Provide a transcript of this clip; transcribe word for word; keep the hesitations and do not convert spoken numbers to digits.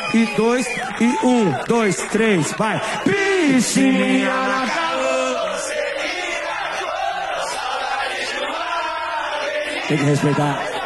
e dois, e um, dois, três, vai. Piscininha na calor. Tem que respeitar.